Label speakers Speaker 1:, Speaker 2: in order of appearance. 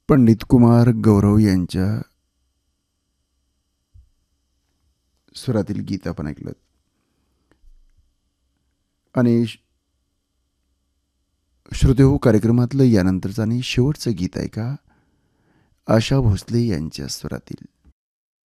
Speaker 1: पंडित कुमार गौरव यांच्या स्वरातील गीत आपण ऐकलं. आणि श्रोतेहो, कार्यक्रमातलं यानंतरचं आणि शेवटचं गीत ऐका आशा भोसले यांच्या स्वरातील.